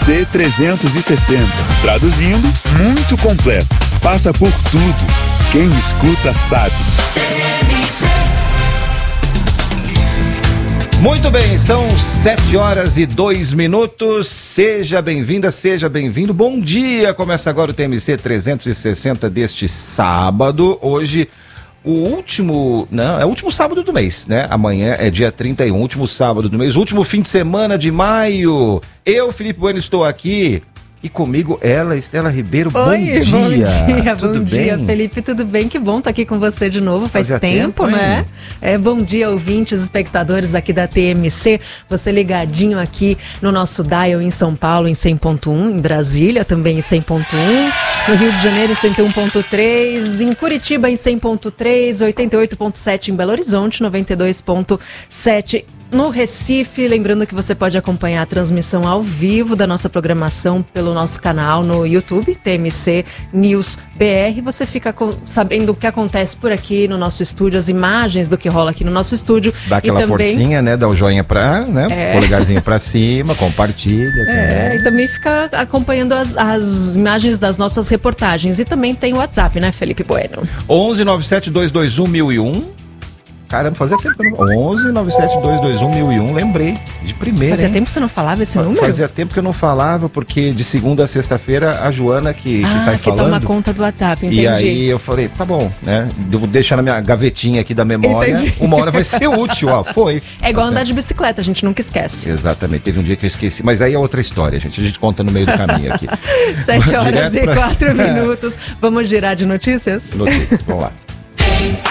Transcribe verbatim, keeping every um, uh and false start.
C trezentos e sessenta. Traduzindo, muito completo. Passa por tudo. Quem escuta sabe. Muito bem, são sete horas e dois minutos. Seja bem-vinda, seja bem-vindo. Bom dia! Começa agora o T M C trezentos e sessenta deste sábado. Hoje, o último... Não, é o último sábado do mês, né? Amanhã é dia trinta e um, último sábado do mês, último fim de semana de maio. Eu, Felipe Bueno, estou aqui. E comigo ela, Estela Ribeiro. Oi, bom dia. Bom dia, tudo bom bem? dia, Felipe. Tudo bem? Que bom estar aqui com você de novo. Faz Fazia tempo, tempo, né? É, bom dia, ouvintes, espectadores aqui da T M C. Você ligadinho aqui no nosso dial em São Paulo em cem ponto um, em Brasília também em cem ponto um, no Rio de Janeiro em cento e um ponto três, em Curitiba em cem ponto três, oitenta e oito ponto sete em Belo Horizonte, noventa e dois ponto sete no Recife. Lembrando que você pode acompanhar a transmissão ao vivo da nossa programação pelo nosso canal no YouTube, T M C News B R. Você fica com, sabendo o que acontece por aqui no nosso estúdio, as imagens do que rola aqui no nosso estúdio. Dá aquela e também, forcinha, né? Dá o joinha pra, né? É. Polegarzinho pra cima, compartilha. É, também. e também fica acompanhando as, as imagens das nossas reportagens. E também tem o WhatsApp, né, Felipe Bueno? onze nove sete dois dois um mil e um. Caramba, fazia tempo que eu não... onze nove sete dois dois um mil e um, lembrei. De primeira, Fazia hein? tempo que você não falava esse número? Fazia tempo que eu não falava, porque de segunda a sexta-feira a Joana que, que ah, sai que falando. toma conta do WhatsApp, entendi. E aí eu falei, tá bom, né? Devo deixar na minha gavetinha aqui da memória. Entendi. Uma hora vai ser útil, ó. Foi. É igual Tá andar certo. de bicicleta, a gente nunca esquece. Exatamente, teve um dia que eu esqueci. Mas aí é outra história, gente. A gente conta no meio do caminho aqui. Sete horas Direto e pra- quatro minutos. Vamos girar de notícias? Notícia, vamos lá.